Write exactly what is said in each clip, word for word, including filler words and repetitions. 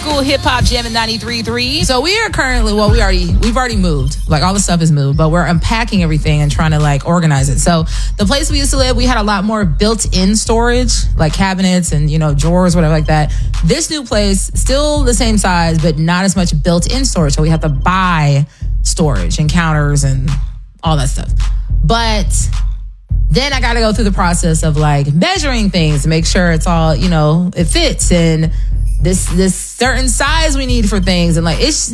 school hip hop jam at ninety-three point three. So we are currently, well, we already, we've already moved. Like all the stuff is moved, but we're unpacking everything and trying to like organize it. So the place we used to live, we had a lot more built-in storage, like cabinets and, you know, drawers, whatever like that. This new place, still the same size, but not as much built-in storage. So we have to buy storage and counters and all that stuff. But then I got to go through the process of like measuring things to make sure it's all, you know, it fits and this this certain size we need for things. And like, it's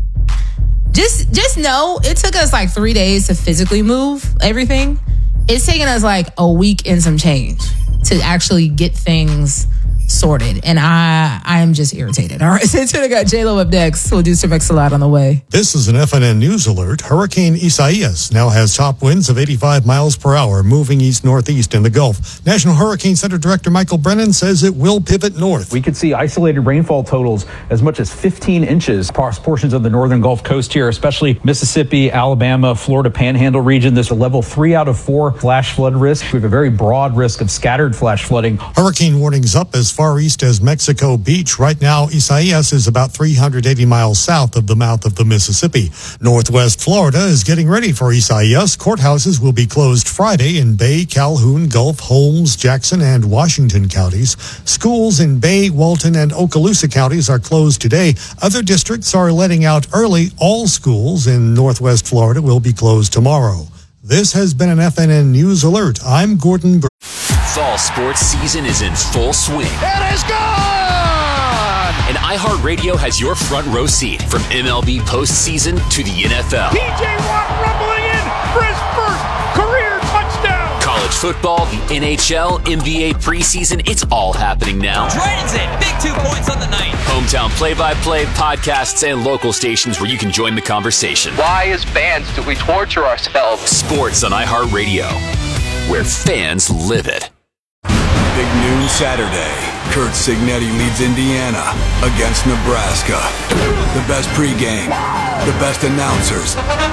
just, just know it took us like three days to physically move everything. It's taken us like a week and some change to actually get things sorted. And I I am just irritated. All right, since we got J-Lo up next, we'll do some Mix-a-Lot on the way. This is an F N N News Alert. Hurricane Isaias now has top winds of eighty-five miles per hour, moving east-northeast in the Gulf. National Hurricane Center Director Michael Brennan says it will pivot north. We could see isolated rainfall totals as much as fifteen inches across portions of the northern Gulf Coast here, especially Mississippi, Alabama, Florida Panhandle region. There's a level three out of four flash flood risk. We have a very broad risk of scattered flash flooding. Hurricane warnings up as far east as Mexico Beach. Right now, Isaias is about three hundred eighty miles south of the mouth of the Mississippi. Northwest Florida is getting ready for Isaias. Courthouses will be closed Friday in Bay, Calhoun, Gulf, Holmes, Jackson, and Washington counties. Schools in Bay, Walton, and Okaloosa counties are closed today. Other districts are letting out early. All schools in Northwest Florida will be closed tomorrow. This has been an F N N News Alert. I'm Gordon Gr- Fall sports season is in full swing. It is gone! And iHeartRadio has your front row seat from M L B postseason to the N F L. T J Watt rumbling in for his first career touchdown. College football, the N H L, N B A preseason, it's all happening now. Drayton's in. Big two points on the night. Hometown play-by-play, podcasts, and local stations where you can join the conversation. Why, as fans, do we torture ourselves? Sports on iHeartRadio, where fans live it. Big noon Saturday. Kurt Signetti leads Indiana against Nebraska. The best pregame, the best announcers.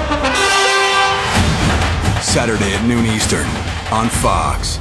Saturday at noon Eastern on Fox.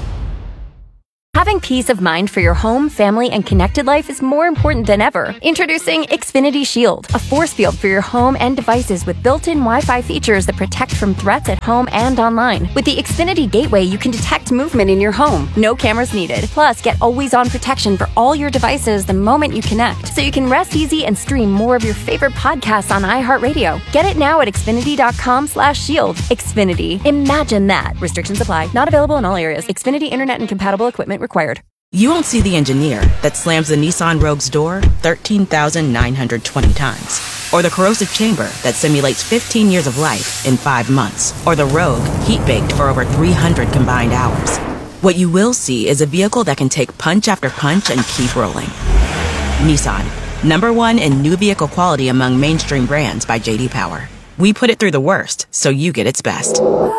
Having peace of mind for your home, family, and connected life is more important than ever. Introducing Xfinity Shield, a force field for your home and devices with built-in Wi-Fi features that protect from threats at home and online. With the Xfinity Gateway, you can detect movement in your home. No cameras needed. Plus, get always-on protection for all your devices the moment you connect, so you can rest easy and stream more of your favorite podcasts on iHeartRadio. Get it now at Xfinity.com slash shield. Xfinity. Imagine that. Restrictions apply. Not available in all areas. Xfinity Internet and compatible equipment required. You won't see the engineer that slams the Nissan Rogue's door thirteen thousand nine hundred twenty times. Or the corrosive chamber that simulates fifteen years of life in five months. Or the Rogue heat-baked for over three hundred combined hours. What you will see is a vehicle that can take punch after punch and keep rolling. Nissan, number one in new vehicle quality among mainstream brands by J D Power. We put it through the worst, so you get its best.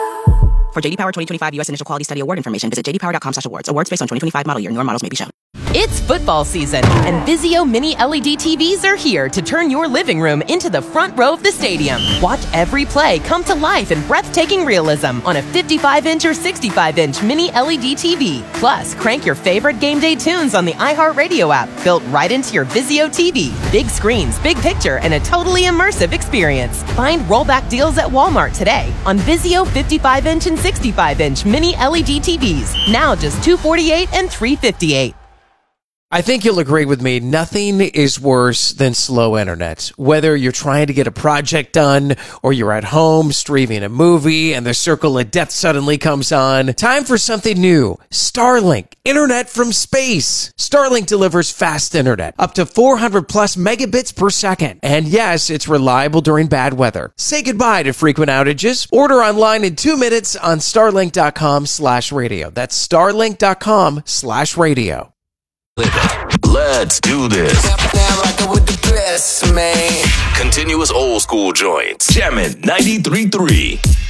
For J D Power twenty twenty-five U S Initial Quality Study Award information, visit j d power dot com slash awards. Awards based on twenty twenty-five model year. Newer models may be shown. It's football season, and Vizio Mini L E D T Vs are here to turn your living room into the front row of the stadium. Watch every play come to life in breathtaking realism on a fifty-five inch or sixty-five inch Mini L E D T V. Plus, crank your favorite game day tunes on the iHeartRadio app, built right into your Vizio T V. Big screens, big picture, and a totally immersive experience. Find rollback deals at Walmart today on Vizio fifty-five inch and sixty-five inch Mini L E D T Vs. Now just two hundred forty-eight dollars and three hundred fifty-eight dollars. I think you'll agree with me. Nothing is worse than slow internet. Whether you're trying to get a project done or you're at home streaming a movie and the circle of death suddenly comes on. Time for something new. Starlink. Internet from space. Starlink delivers fast internet. Up to four hundred plus megabits per second. And yes, it's reliable during bad weather. Say goodbye to frequent outages. Order online in two minutes on starlink.com slash radio. That's starlink.com slash radio. Let's do this. Now rockin' with the best, man. Continuous old school joints. Jammin' ninety-three point three.